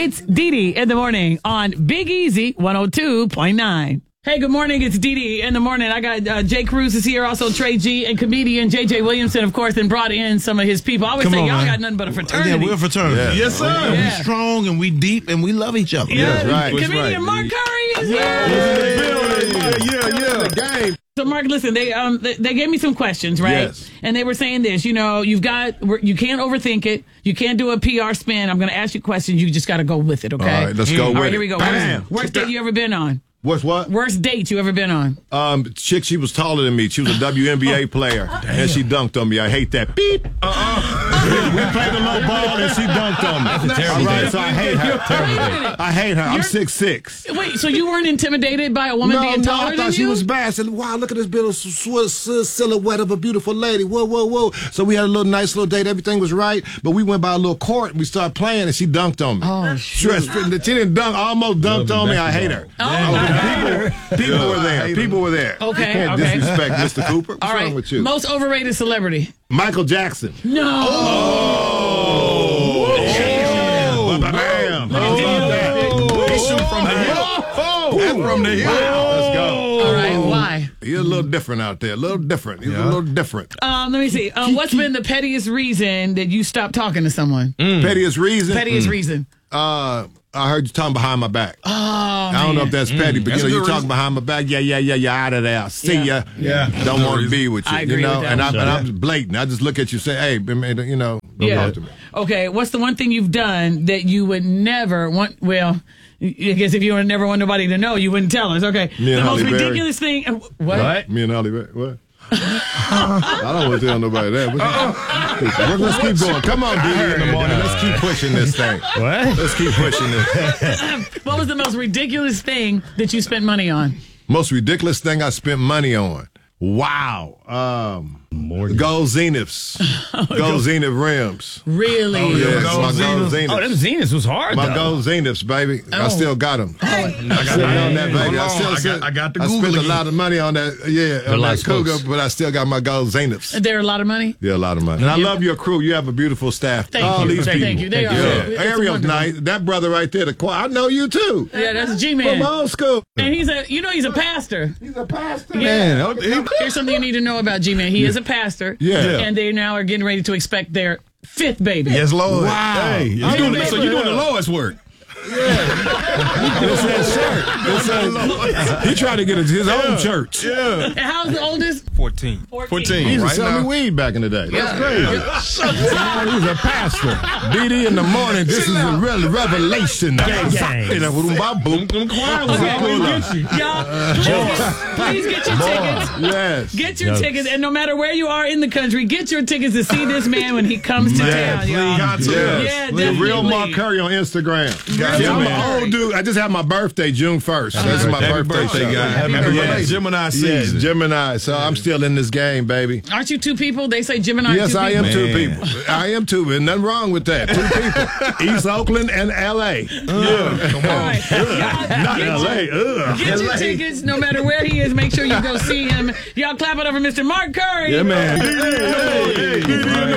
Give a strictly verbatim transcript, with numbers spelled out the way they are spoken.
It's Dee Dee in the morning on Big Easy one oh two point nine. Hey, good morning. It's Dee Dee in the morning. I got uh, Jay Cruz is here, also Trey G, and comedian J J Williamson, of course, and brought in some of his people. I always Come say on, y'all man. got nothing but a fraternity. Yeah, we're a fraternity. Yeah. Yes, sir. Yeah. We strong and we deep and we love each other. Yeah, That's right. comedian That's right. Mark Curry is here. Yeah, yeah, yeah. The game. So, Mark, listen, they um they, they gave me some questions, right? Yes. And they were saying this, you know, you've got, you can't overthink it. You can't do a P R spin. I'm going to ask you questions. You just got to go with it, okay? All right, let's go All with right, it. here we go. Bam. Worst, worst date you ever been on? What's what? Worst date you ever been on? Um, chick, she was taller than me. She was a W N B A player, and she dunked on me. I hate that. Beep. Uh-uh. we played a low ball, and she dunked on me. That's a terrible All right, date. so I hate her. Wait a minute. I hate her. I'm You're- six foot six. Wait, so you weren't intimidated by a woman No, being no, taller I than thought she you? was bad. I said, wow, look at this beautiful sw- sw- silhouette of a beautiful lady. Whoa, whoa, whoa. So we had a little nice little date. Everything was right. But we went by a little court, and we started playing, and she dunked on me. Oh, Sure, she didn't dunk, almost dunked on me. I hate her. Oh, People, people were there. People were there. Okay, You can't okay. disrespect Mister Cooper. What's all right. wrong with you? Most overrated celebrity? Michael Jackson. No. Oh, Oh, bam. Let me How see about you. that? He shoot from the hip. Oh, That's from the hip. Let's go. All right, why? He's a little different out there. A little different. He's Yeah. a little different. Um, let me see. Um, what's been the pettiest reason that you stopped talking to someone? Pettiest reason. Pettiest reason. Uh, I heard you talking behind my back. Oh, I don't know if that's petty, but That's you a know, you good talking reason. behind my back. Yeah, yeah, yeah, yeah. Out of there. See Yeah. ya. Yeah. Don't That's a want to reason. be with you. I agree you know, with that. and, I'm, and Yeah. I'm blatant. I just look at you, and say, hey, you know, don't Yeah. talk to me. Okay. What's the one thing you've done that you would never want? Well, I guess if you would never want nobody to know, you wouldn't tell us. Okay. Me and the most Halle Berry. ridiculous thing. uh, What? What? Me and Ollie, what? I don't want to tell nobody that. What- Let's keep going. Come on, D in the morning. Let's keep pushing this thing. What? Let's keep pushing this. What was the most ridiculous thing that you spent money on? Most ridiculous thing I spent money on. Wow. Um, Gold Zeniths. Gold Zenith rims. Really? Oh, yeah. Yes, Gold my gold Zeniths. Zeniths. Oh, them Zeniths was hard, My though. gold Zeniths, baby. I Oh. still got them. I got, Sitting on that, baby. I Hold still on. I sit- got, I got the I Google spent a again. lot of money on that, yeah, on like that Cougar, spokes. but I still got my gold Zeniths. There a lot of money? Yeah, a lot of money. And I love your crew. You have a beautiful staff. Thank All you. these Thank people. you. They are. Yeah. It's Ariel's wonderful. nice. That brother right there, the choir. I know you too. Yeah, that's G From Man. old school. And he's a, you know, he's a pastor. He's a pastor. Yeah. Man, he- Here's something you need to know about G Man. He is a pastor. Yeah. And they now are getting ready to expect their fifth baby. Yes, Lord. Wow. Hey, you I doing the, remember so you're doing the him. Lord's work. It's that shirt. It's that- he tried to get his own church. Yeah. And how's the oldest? fourteen. fourteen. He used to Right sell me now. weed back in the day. That's Yeah. crazy. Now he's a pastor. D D in the morning. This is a real revelation. Gang, gang. And a boom, bop, boom. Them choir was Okay, all we over. get you. Y'all, please get your tickets. Yes. Get your tickets, and no matter where you are in the country, get your tickets to see this man when he comes to Man, town, y'all. got to. Yes. Yeah, The definitely. real Mark Curry on Instagram. Got See, to, I'm man. an old dude. I just had my birthday June first. This is my Happy birthday, birthday, show. guy. Happy birthday. birthday. Gemini Yes, season. Gemini. So I'm still in this game, baby. Aren't you two people? They say Gemini. Yes, two I people. am two Man. people. I am two. There's nothing wrong with that. Two people. East Oakland and L A. Yeah, come All on. right. Y'all, Not get L A. your- Ugh. Get your tickets, no matter where he is. Make sure you go see him. Y'all clap it up for Mister Mark Curry. Yeah, man. Hey, hey, hey.